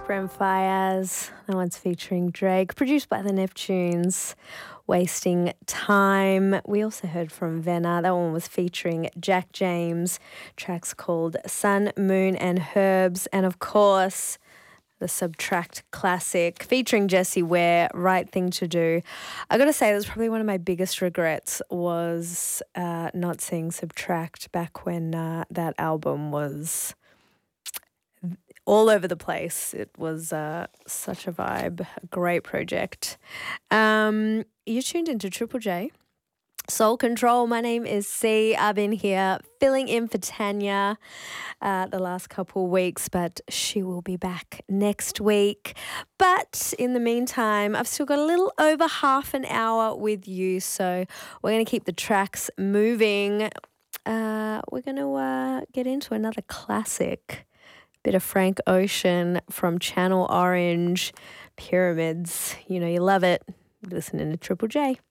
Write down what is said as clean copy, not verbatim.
Prem Fires. That one's featuring Drake, produced by the Neptunes. Wasting Time. We also heard from Venna. That one was featuring Jack James. Tracks called Sun, Moon and Herbs. And of course, the Subtract classic featuring Jessie Ware, Right Thing to Do. I got to say, that's probably one of my biggest regrets was not seeing Subtract back when that album was all over the place. It was such a vibe, a great project. You're tuned into Triple J. Soul Control. My name is C. I've been here filling in for Tanya the last couple of weeks, but she will be back next week. But in the meantime, I've still got a little over half an hour with you, so we're going to keep the tracks moving. We're going to get into another classic. Bit of Frank Ocean from Channel Orange, Pyramids. You know you love it. Listening to Triple J.